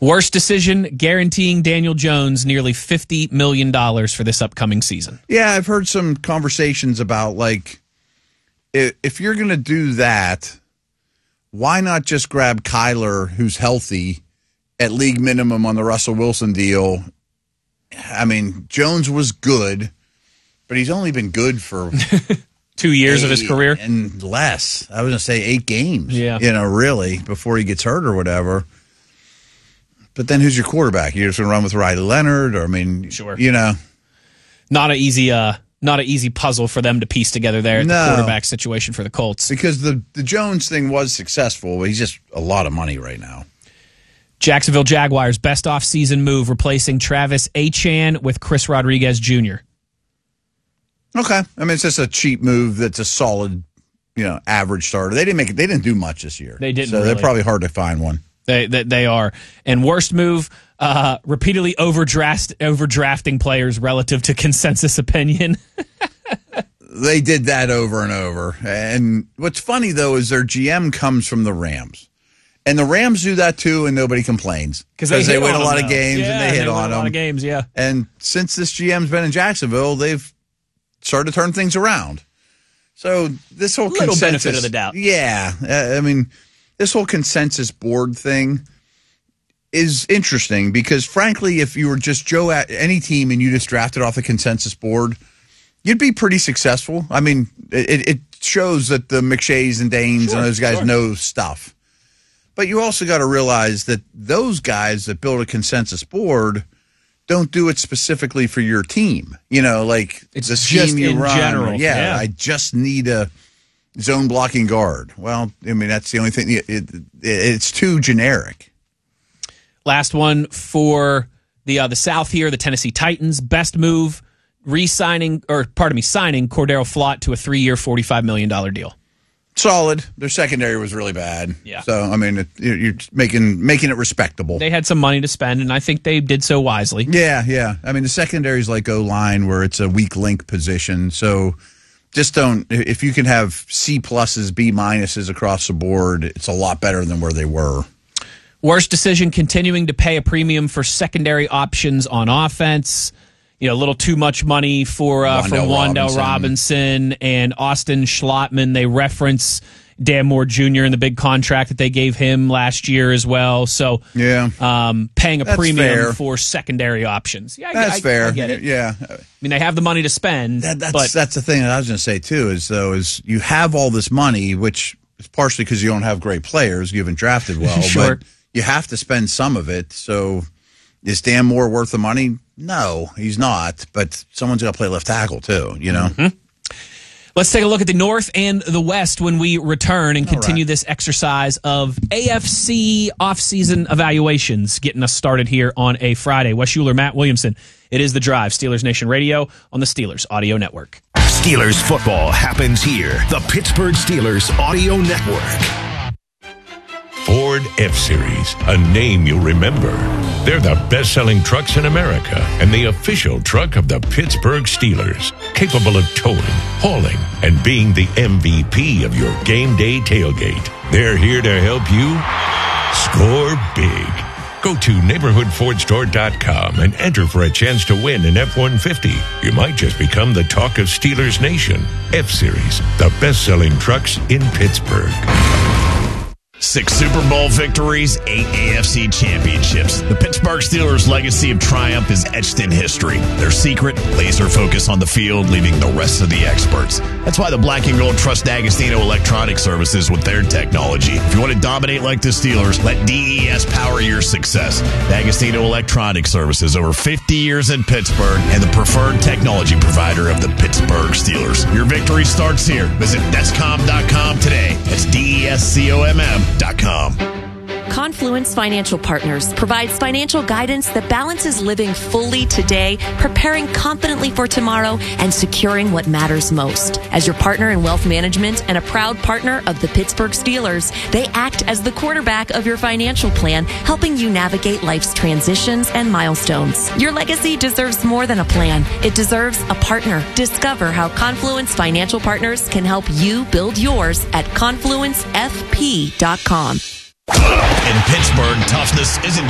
Worst decision, guaranteeing Daniel Jones nearly $50 million for this upcoming season. Yeah, I've heard some conversations about, like, if you're going to do that, why not just grab Kyler, who's healthy, at league minimum on the Russell Wilson deal? I mean, Jones was good, but he's only been good for 2 years of his career. And less. I was going to say 8 games, yeah. Really, before he gets hurt or whatever. But then who's your quarterback? You're just going to run with Riley Leonard? Or, sure. Not an easy puzzle for them to piece together there at the quarterback situation for the Colts. Because the Jones thing was successful. He's just a lot of money right now. Jacksonville Jaguars, best offseason move, replacing Travis Etienne with Chris Rodriguez Jr. Okay. It's just a cheap move that's a solid, average starter. They didn't do much this year. They didn't. So really. They're probably hard to find one. They are. And worst move, repeatedly overdrafting players relative to consensus opinion. They did that over and over. And what's funny, though, is their GM comes from the Rams. And the Rams do that, too, and nobody complains. Because they win a lot of games, and they hit on them. A lot of games, yeah. And since this GM's been in Jacksonville, they've started to turn things around. So this whole little benefit of the doubt. Yeah. This whole consensus board thing is interesting because, frankly, if you were just Joe at any team and you just drafted off the consensus board, you'd be pretty successful. It shows that the McShays and Danes and those guys know stuff. But you also got to realize that those guys that build a consensus board don't do it specifically for your team. It's the scheme you run. General. Yeah, I just need a zone blocking guard. Well, that's the only thing. It's too generic. Last one for the South here, the Tennessee Titans. Best move, signing Cordero Flott to a 3-year, $45 million deal. Solid. Their secondary was really bad. Yeah. So, you're making it respectable. They had some money to spend, and I think they did so wisely. Yeah. The secondary's like O-line where it's a weak link position. So just don't, if you can have C+, B- across the board, it's a lot better than where they were. Worst decision, continuing to pay a premium for secondary options on offense. A little too much money for Wan'Dale Robinson and Austin Schlottman. They reference Dan Moore Jr. in the big contract that they gave him last year as well. So, paying a premium for secondary options. Yeah, that's fair. I get it. Yeah, they have the money to spend. That's the thing that I was going to say too. Is you have all this money, which is partially because you don't have great players. You haven't drafted well, sure. But you have to spend some of it. So, is Dan Moore worth the money? No, he's not, but someone's got to play left tackle too, Mm-hmm. Let's take a look at the North and the West when we return and continue this exercise of AFC offseason evaluations, getting us started here on a Friday. Wes Schuler, Matt Williamson. It is The Drive, Steelers Nation Radio on the Steelers Audio Network. Steelers football happens here. The Pittsburgh Steelers Audio Network. Ford F-Series, a name you'll remember. They're the best-selling trucks in America and the official truck of the Pittsburgh Steelers, capable of towing, hauling, and being the MVP of your game day tailgate. They're here to help you score big. Go to neighborhoodfordstore.com and enter for a chance to win an F-150. You might just become the talk of Steelers Nation. F-Series, the best-selling trucks in Pittsburgh. 6 Super Bowl victories, 8 AFC championships. The Pittsburgh Steelers' legacy of triumph is etched in history. Their secret, laser focus on the field, leaving the rest of the experts. That's why the Black and Gold trust D'Agostino Electronic Services with their technology. If you want to dominate like the Steelers, let DES power your success. D'Agostino Electronic Services, over 50 years in Pittsburgh, and the preferred technology provider of the Pittsburgh Steelers. Your victory starts here. Visit Descom.com today. That's DESCOMM.com. Confluence Financial Partners provides financial guidance that balances living fully today, preparing confidently for tomorrow, and securing what matters most. As your partner in wealth management and a proud partner of the Pittsburgh Steelers, they act as the quarterback of your financial plan, helping you navigate life's transitions and milestones. Your legacy deserves more than a plan. It deserves a partner. Discover how Confluence Financial Partners can help you build yours at confluencefp.com. In Pittsburgh, toughness isn't